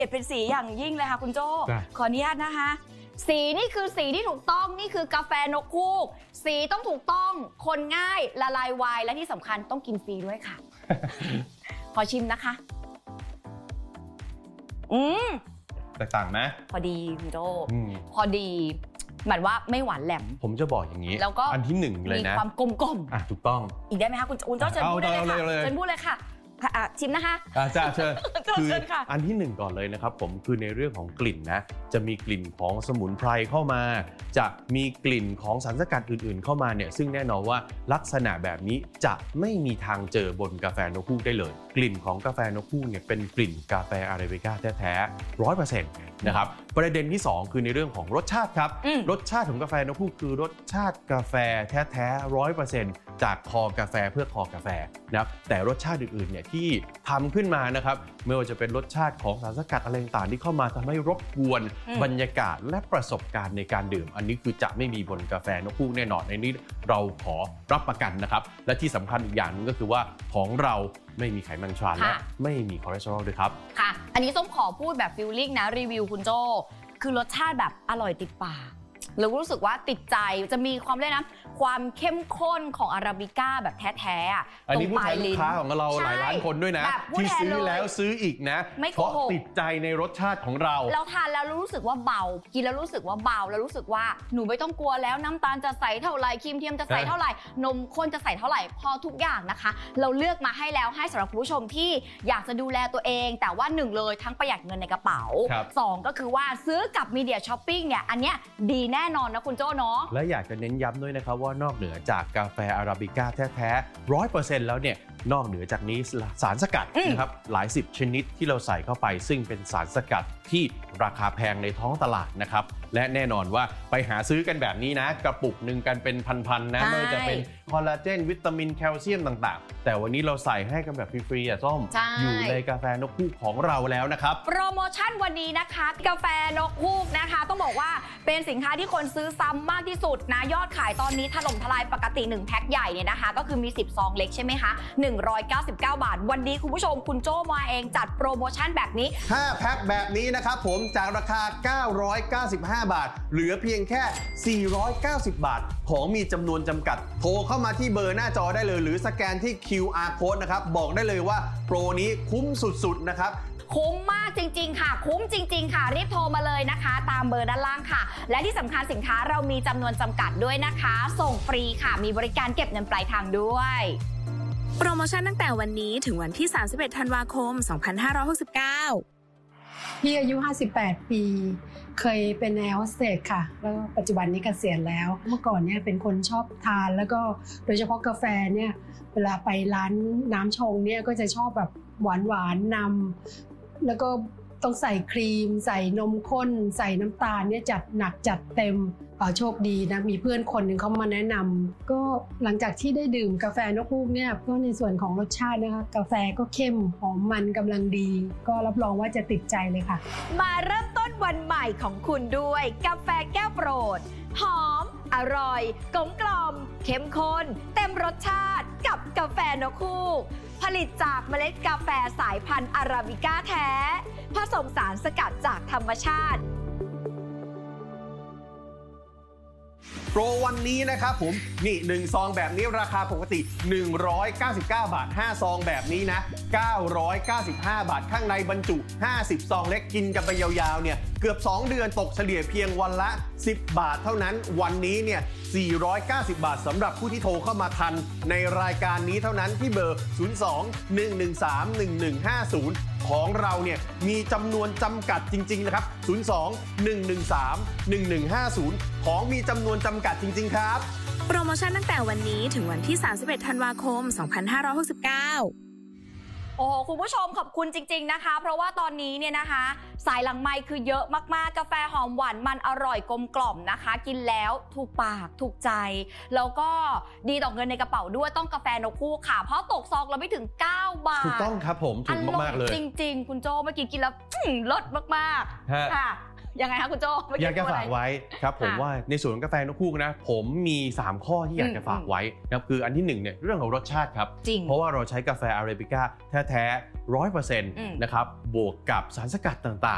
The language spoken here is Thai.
เป็นสีอย่างยิ่งเลยค่ะคุณโจ้ขออนุญาตนะคะสีนี่คือสีที่ถูกต้องนี่คือกาแฟนกฮูกสีต้องถูกต้องคนง่ายละลายไวและที่สำคัญต้องกินฟรีด้วยค่ะ ขอชิมนะคะแตกต่างไหมพอดีคุณโจ้พอดีหมายว่าไม่หวานแหลมผมจะบอกอย่างนี้แล้วก็อันที่1เลยนะมีความกลมๆถูกต้องอีกได้ไหมคะคุณโจ้เชิญพูดได้เลยค่ะเชิญพูดเลยค่ะชิมนะคะจ้าเชิญคืออันที่1ก่อนเลยนะครับผมคือในเรื่องของกลิ่นนะจะมีกลิ่นของสมุนไพรเข้ามาจะมีกลิ่นของสารสกัดอื่นๆเข้ามาเนี่ยซึ่งแน่นอนว่าลักษณะแบบนี้จะไม่มีทางเจอบนกาแฟนกฮูกได้เลยกลิ่นของกาแฟนกฮูกเนี่ยเป็นกลิ่นกาแฟอาราบิก้าแท้ๆ 100% นะครับประเด็นที่2คือในเรื่องของรสชาติครับรสชาติของกาแฟนกฮูกคือรสชาติกาแฟแท้ๆ 100% จากคอกาแฟเพื่อคอกาแฟนะครับแต่รสชาติอื่นๆเนี่ยที่ทำขึ้นมานะครับไม่ว่าจะเป็นรสชาติของสารสกัดอะไรต่างๆที่เข้ามาทำให้รบกวนบรรยากาศและประสบการณ์ในการดื่มอันนี้คือจะไม่มีบนกาแฟนกฮูกแน่นอนในนี้เราขอรับประกันนะครับและที่สำคัญอีกอย่างนึงก็คือว่าของเราไม่มีไขมันทรานและไม่มีคอเลสเตอรอลด้วยครับค่ะอันนี้ส้มขอพูดแบบฟิลลิ่งนะรีวิวคุณโจคือรสชาติแบบอร่อยติดปากเรารู้สึกว่าติดใจจะมีความเรียกนะความเข้มข้นของอาราบิก้าแบบแท้ๆอันนี้ผู้ใช้ลูกค้าของเราหลายล้านคนด้วยนะที่ซื้อแล้วซื้ออีกนะเพราะติดใจในรสชาติของเราทานแล้วรู้สึกว่าเบากินแล้วรู้สึกว่าเบาแล้วรู้สึกว่าหนูไม่ต้องกลัวแล้วน้ำตาลจะใส่เท่าไหร่ครีมเทียมจะใส่เท่าไหร่นมข้นจะใส่เท่าไหร่พอทุกอย่างนะคะเราเลือกมาให้แล้วให้สำหรับผู้ชมที่อยากจะดูแลตัวเองแต่ว่า1เลยทั้งประหยัดเงินในกระเป๋า2ก็คือว่าซื้อกับมีเดียช้อปปิ้งเนี่ยอันเนี้ยดีแน่นอนนะคุณโจ้เนาะและอยากจะเน้นย้ำด้วยนะครับว่านอกเหนือจากกาแฟอาราบิก้าแท้ๆ 100% แล้วเนี่ยนอกเหนือจากนี้สารสกัดนะครับหลาย10ชนิดที่เราใส่เข้าไปซึ่งเป็นสารสกัดที่ราคาแพงในท้องตลาดนะครับและแน่นอนว่าไปหาซื้อกันแบบนี้นะกระปุกหนึ่งกันเป็นพันๆนะไม่ว่าจะเป็นคอลลาเจนวิตามินแคลเซียมต่างๆแต่วันนี้เราใส่ให้กันแบบฟรีๆส้มอยู่ในกาแฟนกฮูกของเราแล้วนะครับโปรโมชั่นวันนี้นะคะกาแฟนกฮูกนะคะต้องบอกว่าเป็นสินค้าที่คนซื้อซ้ำมากที่สุดนะยอดขายตอนนี้ถล่มทลายปกติ1แพ็คใหญ่เนี่ยนะคะก็คือมี10ซองเล็กใช่ไหมคะ199 บาทวันนี้คุณผู้ชมคุณโจ้มาเองจัดโปรโมชั่นแบบนี้ 5แพ็คแบบนี้นะครับผมจากราคา995 บาทเหลือเพียงแค่490 บาทของมีจำนวนจำกัดโทรเข้ามาที่เบอร์หน้าจอได้เลยหรือสแกนที่ QR Code นะครับบอกได้เลยว่าโปรนี้คุ้มสุดๆนะครับคุ้มมากจริงๆค่ะคุ้มจริงๆค่ะรีบโทรมาเลยนะคะตามเบอร์ด้านล่างค่ะและที่สำคัญสินค้าเรามีจำนวนจำกัดด้วยนะคะส่งฟรีค่ะมีบริการเก็บเงินปลายทางด้วยโปรโมชั่นตั้งแต่วันนี้ถึงวันที่31ธันวาคม2569 พี่อายุ58ปีเคยเป็นแอร์โฮสเตสค่ะแล้วปัจจุบันนี้เกษียณแล้วเมื่อก่อนเนี่ยเป็นคนชอบทานแล้วก็โดยเฉพาะกาแฟเนี่ยเวลาไปร้านน้ำชงเนี่ยก็จะชอบแบบหวานนำแล้วก็ต้องใส่ครีมใส่นมข้นใส่น้ำตาลเนี่ยจัดหนักจัดเต็มโชคดีนะมีเพื่อนคนหนึ่งเขามาแนะนำก็หลังจากที่ได้ดื่มกาแฟนกฮูกเนี่ยก็ในส่วนของรสชาตินะคะกาแฟก็เข้มหอมมันกำลังดีก็รับรองว่าจะติดใจเลยค่ะมาเริ่มต้นวันใหม่ของคุณด้วยกาแฟแก้วโปรดหอมอร่อยกลมกล่อมเข้มข้นเต็มรสชาติกับกาแฟนกฮูกผลิตจากเมล็ดกาแฟสายพันธุ์อาราบิก้าแท้ผสมสารสกัดจากธรรมชาติโปรวันนี้นะครับผมนี่1ซองแบบนี้ราคาปกติ199 บาท5ซองแบบนี้นะ995 บาทข้างในบรรจุ50ซองเล็กกินกันไปยาวๆเนี่ยเกือบ2เดือนตกเฉลี่ยเพียงวันละ10 บาทเท่านั้นวันนี้เนี่ย490 บาทสำหรับผู้ที่โทรเข้ามาทันในรายการนี้เท่านั้นที่เบอร์02-113-1150ของเราเนี่ยมีจำนวนจำกัดจริงๆนะครับ02-113-1150ของมีจำนวนจำกัดจริงๆครับโปรโมชั่นตั้งแต่วันนี้ถึงวันที่31ธันวาคม2569 โอ้โหคุณผู้ชมขอบคุณจริงๆนะคะเพราะว่าตอนนี้เนี่ยนะคะสายหลังไมค์คือเยอะมากๆกาแฟหอมหวานมันอร่อยกลมกล่อมนะคะกินแล้วถูกปากถูกใจแล้วก็ดีต่อเงินในกระเป๋าด้วยต้องกาแฟนกฮูกค่ะเพราะตกซองเราไม่ถึง9 บาทถูกต้องครับผมถูกมากๆเลยจริงๆคุณโจเมื่อกี้กินแล้วลดมากๆค่ะยังไงคะคุณโจอยากจะฝากไว้ครับผมว่าในส่วนของกาแฟนกฮูกนะผมมี3ข้อที่อยากจะฝากไว้นะครับคืออันที่1เนี่ยเรื่องของรสชาติครับเพราะว่าเราใช้กาแฟอาราบิก้าแท้ๆ100%นะครับบวกกับสารสกัดต่างๆ